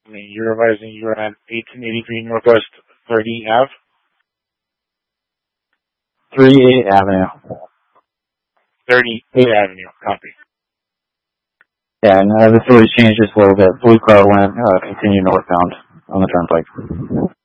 I mean, you're advising you're at 1883 Northwest 30 Ave? 38 Avenue. 38 Avenue, copy. Yeah, and this always changed just a little bit. Blue car went, continue northbound on the turnpike.